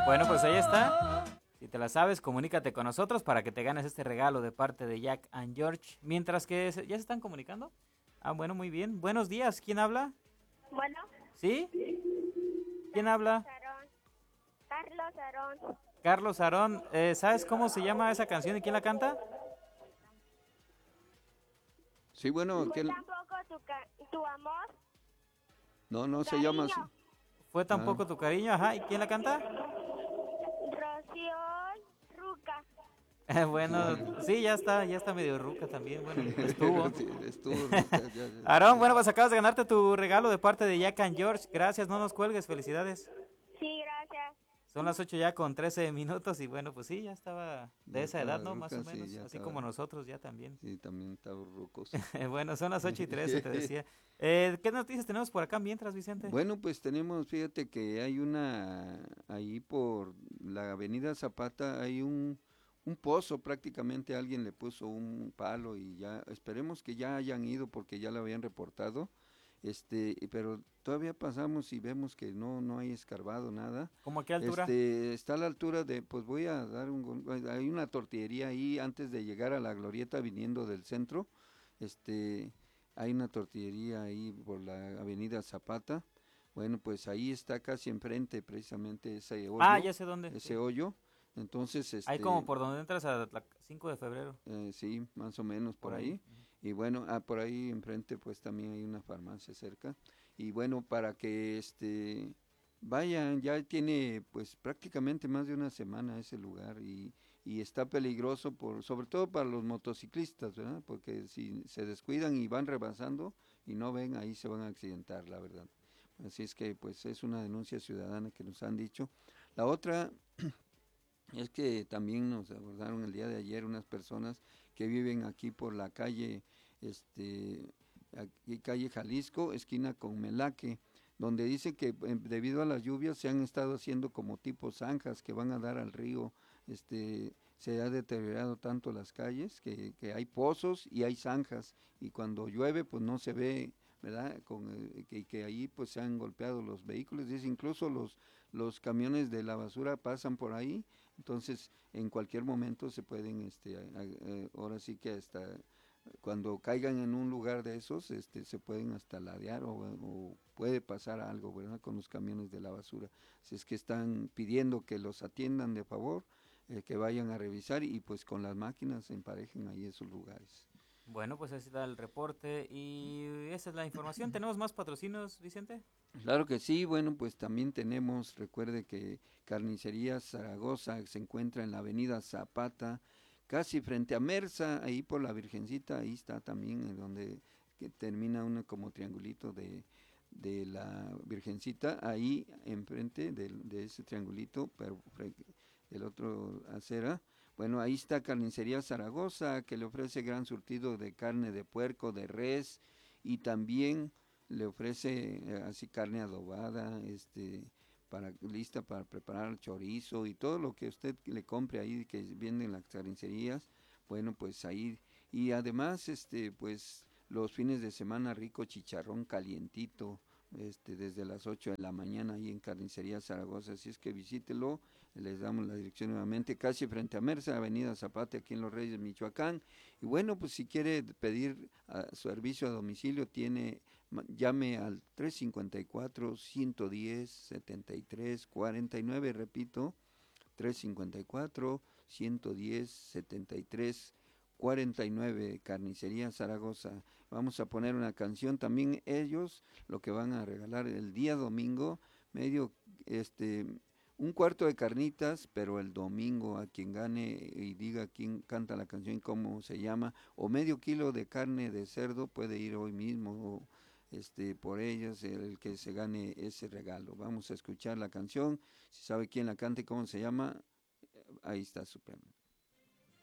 Bueno, pues ahí está. Si te la sabes, comunícate con nosotros para que te ganes este regalo de parte de Jack and George. Mientras que ya se están comunicando. Ah, bueno, muy bien. Buenos días. ¿Quién habla? Bueno, ¿Sí? ¿Quién Carlos habla? Aarón. Carlos Aarón. Carlos Aarón. ¿Sabes cómo se llama esa canción y quién la canta? Sí, bueno, Fue tampoco tu amor, no, tu no se llama cariño. así. Fue Ah, tampoco tu cariño, ajá. ¿Y quién la canta? Rocío Ruca. Bueno, sí, ya está medio ruca también. Bueno, estuvo. sí, estuvo ruca, Aarón, bueno, pues acabas de ganarte tu regalo de parte de Jack and George. Gracias, no nos cuelgues, felicidades. Sí, gracias. Son las 8 ya con 13 minutos y bueno, pues sí, ya estaba de ya esa edad, estaba ¿no? Más o ruca, sí, menos, ya así estaba, como nosotros ya también. sí, también estaba rucos. Bueno, son las 8 y 13, te decía. ¿Qué noticias tenemos por acá mientras, Vicente? Bueno, pues tenemos, fíjate que hay ahí por la Avenida Zapata, hay un pozo, prácticamente alguien le puso un palo y ya, esperemos que ya hayan ido porque ya lo habían reportado, pero todavía pasamos y vemos que no hay escarbado nada. ¿Cómo a qué altura? Está a la altura de, pues voy a dar hay una tortillería ahí antes de llegar a la Glorieta viniendo del centro, este, hay una tortillería ahí por la Avenida Zapata. Bueno, pues ahí está casi enfrente precisamente Ah, ya sé dónde, ese sí. hoyo. Entonces, Ahí como por donde entras a la 5 de febrero, sí, más o menos por por ahí. ahí. Y bueno, por ahí enfrente pues también hay una farmacia cerca. Y bueno, para que vayan, ya tiene pues prácticamente más de una semana ese lugar y está peligroso sobre todo para los motociclistas, ¿verdad? Porque si se descuidan y van rebasando y no ven, ahí se van a accidentar, la verdad. Así es que pues es una denuncia ciudadana que nos han dicho. La otra es que también nos abordaron el día de ayer unas personas que viven aquí por la calle, aquí calle Jalisco, esquina con Melaque, donde dice que debido a las lluvias se han estado haciendo como tipo zanjas que van a dar al río, se ha deteriorado tanto las calles que hay pozos y hay zanjas y cuando llueve pues no se ve, ¿verdad? Que ahí pues se han golpeado los vehículos, dice incluso los camiones de la basura pasan por ahí, entonces en cualquier momento se pueden, ahora sí que hasta cuando caigan en un lugar de esos, se pueden hasta ladear o puede pasar algo, ¿verdad? Con los camiones de la basura. Si es que están pidiendo que los atiendan de favor, que vayan a revisar y pues con las máquinas se emparejen ahí esos lugares. Bueno, pues así está el reporte y esa es la información. ¿Tenemos más patrocinios, Vicente? Claro que sí, bueno, pues también tenemos, recuerde que Carnicería Zaragoza se encuentra en la avenida Zapata, casi frente a Mersa, ahí por la Virgencita, ahí está también, en donde que termina uno como triangulito de la Virgencita, ahí enfrente de ese triangulito, pero el otro acera, bueno, ahí está Carnicería Zaragoza, que le ofrece gran surtido de carne de puerco, de res, y también le ofrece así carne adobada, lista para preparar chorizo y todo lo que usted le compre ahí que venden las carnicerías, bueno pues ahí y además pues los fines de semana rico chicharrón calientito, desde las 8 de la mañana ahí en Carnicería Zaragoza, así es que visítelo, les damos la dirección nuevamente, casi frente a Mersa, Avenida Zapata, aquí en Los Reyes, Michoacán, y bueno, pues si quiere pedir servicio a domicilio, llame al 354-110-7349, repito, 354-110-7349, Carnicería Zaragoza. Vamos a poner una canción también ellos, lo que van a regalar el día domingo, medio, un cuarto de carnitas, pero el domingo a quien gane y diga quién canta la canción y cómo se llama, o medio kilo de carne de cerdo puede ir hoy mismo, por ellos, el que se gane ese regalo. Vamos a escuchar la canción, si sabe quién la canta y cómo se llama, ahí está su premio.